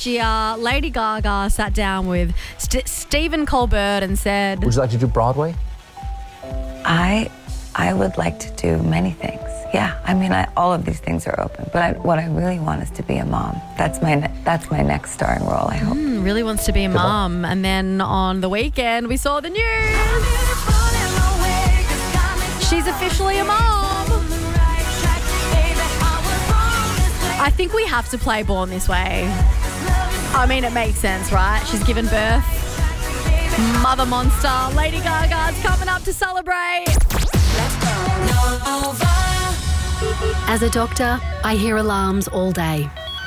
last year, Lady Gaga sat down with Stephen Colbert and said, "Would you like to do Broadway?" I would like to do many things. Yeah, I mean, all of these things are open, but what I really want is to be a mom. That's my next starring role, I hope. Really wants to be a mom. And then on the weekend, we saw the news. She's officially a mom. I think we have to play Born This Way. I mean, it makes sense, right? She's given birth. Mother monster. Lady Gaga's coming up to celebrate. As a doctor, I hear alarms all day.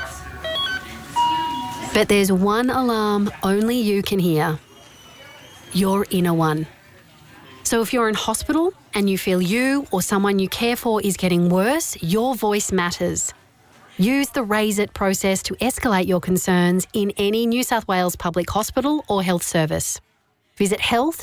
But there's one alarm only you can hear. Your inner one. So if you're in hospital and you feel you or someone you care for is getting worse, your voice matters. Use the Raise It process to escalate your concerns in any New South Wales public hospital or health service. Visit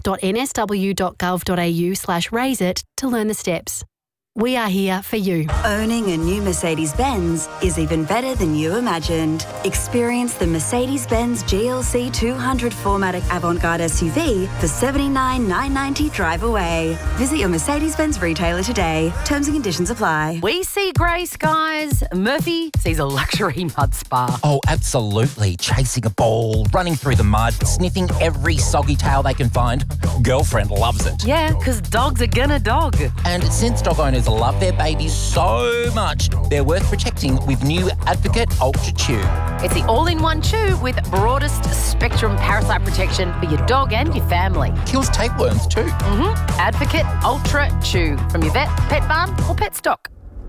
health.nsw.gov.au/raiseit to learn the steps. We are here for you. Owning a new Mercedes-Benz is even better than you imagined. Experience the Mercedes-Benz GLC 200 4MATIC Avant-Garde SUV for $79,990 drive away. Visit your Mercedes-Benz retailer today. Terms and conditions apply. We see grey skies. Murphy sees a luxury mud spa. Oh, absolutely. Chasing a ball, running through the mud, sniffing every soggy tail they can find. Girlfriend loves it. Yeah, because dogs are gonna dog. And since dog owners love their babies so much, they're worth protecting with new Advocate Ultra Chew. It's the all-in-one chew with broadest spectrum parasite protection for your dog and your family. Kills tapeworms too. Advocate Ultra Chew from your vet, pet barn or pet stock.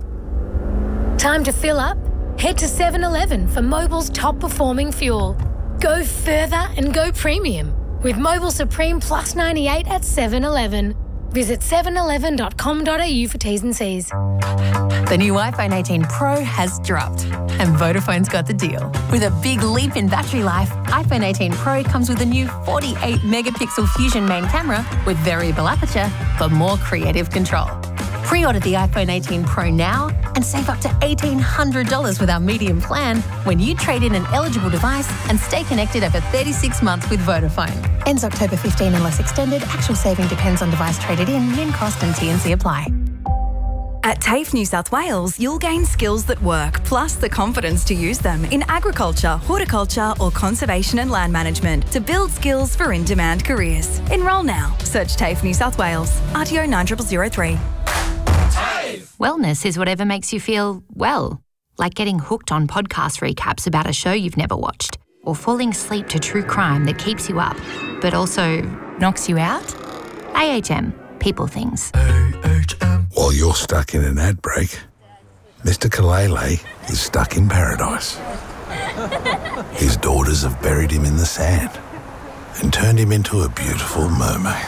Time to fill up? Head to 7-Eleven for Mobil's top performing fuel. Go further and go premium with Mobil Supreme Plus 98 at 7-Eleven. Visit 711.com.au for T's and C's. The new iPhone 18 Pro has dropped, and Vodafone's got the deal. With a big leap in battery life, iPhone 18 Pro comes with a new 48-megapixel Fusion main camera with variable aperture for more creative control. Pre-order the iPhone 18 Pro now and save up to $1,800 with our medium plan when you trade in an eligible device and stay connected over 36 months with Vodafone. Ends October 15 unless extended. Actual saving depends on device traded in, min cost and T&C apply. At TAFE New South Wales, you'll gain skills that work, plus the confidence to use them in agriculture, horticulture or conservation and land management to build skills for in-demand careers. Enrol now. Search TAFE New South Wales. RTO 90003. Wellness is whatever makes you feel well, like getting hooked on podcast recaps about a show you've never watched, or falling asleep to true crime that keeps you up, but also knocks you out. AHM, people things. While you're stuck in an ad break, Mr. Kalele is stuck in paradise. His daughters have buried him in the sand and turned him into a beautiful mermaid.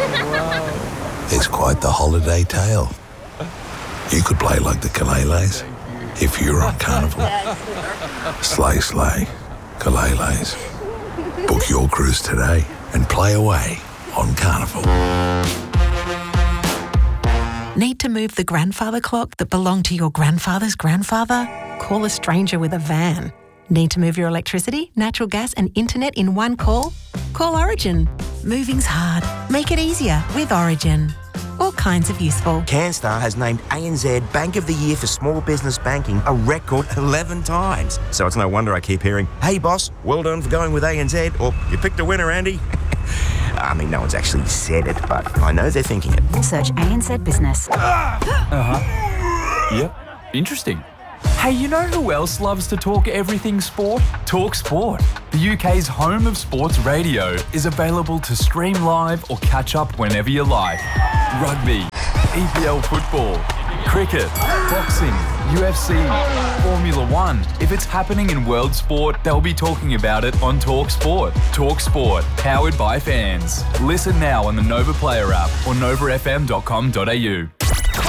It's quite the holiday tale. You could play like the Kaleles if you were on Carnival. Slay, slay, Kaleles. Book your cruise today and play away on Carnival. Need to move the grandfather clock that belonged to your grandfather's grandfather? Call a stranger with a van. Need to move your electricity, natural gas and internet in one call? Call Origin. Moving's hard. Make it easier with Origin. All kinds of useful. CanStar has named ANZ Bank of the Year for small business banking a record 11 times. So it's no wonder I keep hearing, "Hey boss, well done for going with ANZ," or "You picked a winner, Andy." I mean, no one's actually said it, but I know they're thinking it. Search ANZ Business. Yep. Interesting. Hey, you know who else loves to talk everything sport? Talk Sport. The UK's home of sports radio is available to stream live or catch up whenever you like. Rugby, EPL football, cricket, boxing, UFC, Formula One. If it's happening in world sport, they'll be talking about it on Talk Sport. Talk Sport, powered by fans. Listen now on the Nova Player app or novafm.com.au.